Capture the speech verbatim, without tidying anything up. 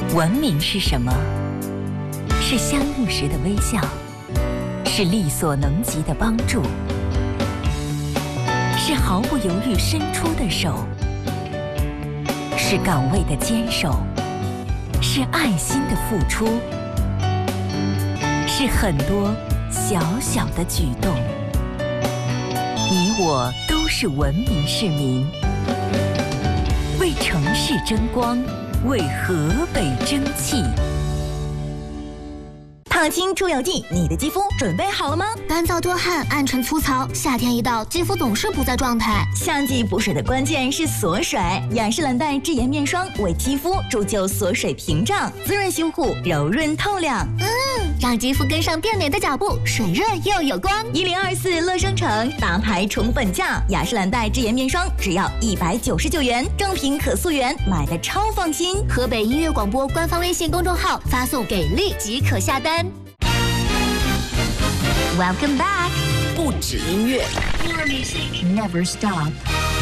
文明是什么？是相遇时的微笑，是力所能及的帮助，是毫不犹豫伸出的手，是岗位的坚守，是爱心的付出，是很多小小的举动。你我都是文明市民，为城市争光，为河北争气。 烫青出油剂，你的肌肤准备好了吗？ 干燥多汗、暗沉粗糙，夏天一到，肌肤总是不在状态。 夏季补水的关键是锁水，雅诗兰黛智妍面霜为肌肤铸就锁水屏障，滋润修护，柔润透亮。 嗯，让肌肤跟上变美的脚步，水润又有光。 一零二四乐生城大牌宠粉价，雅诗兰黛智妍面霜只要一百九十九元，正品可溯源，买的超放心。 河北音乐广播官方微信公众号发送给力即可下单。Welcome back， 不止音乐 ，Your music never stop。